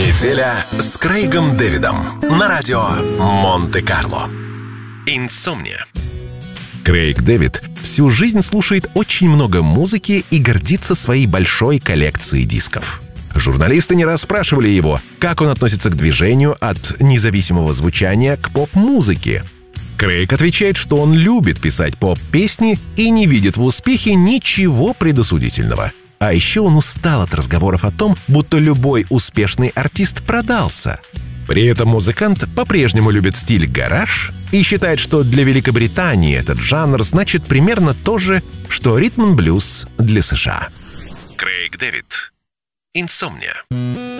Неделя с Крэйгом Дэвидом на радио Монте-Карло. Инсомния. Крэйг Дэвид всю жизнь слушает очень много музыки и гордится своей большой коллекцией дисков. Журналисты не раз спрашивали его, как он относится к движению от независимого звучания к поп-музыке. Крэйг отвечает, что он любит писать поп-песни и не видит в успехе ничего предосудительного. А еще он устал от разговоров о том, будто любой успешный артист продался. При этом музыкант по-прежнему любит стиль гараж и считает, что для Великобритании этот жанр значит примерно то же, что ритм-н-блюз для США. Крэйг Дэвид. Инсомния.